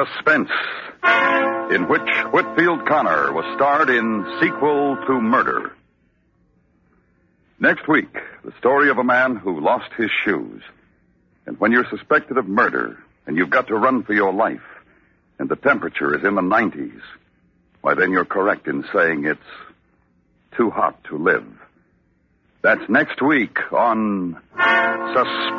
Suspense, in which Whitfield Connor was starred in Sequel to Murder. Next week, the story of a man who lost his shoes. And when you're suspected of murder, and you've got to run for your life, and the temperature is in the 90s, why then you're correct in saying it's too hot to live. That's next week on Suspense.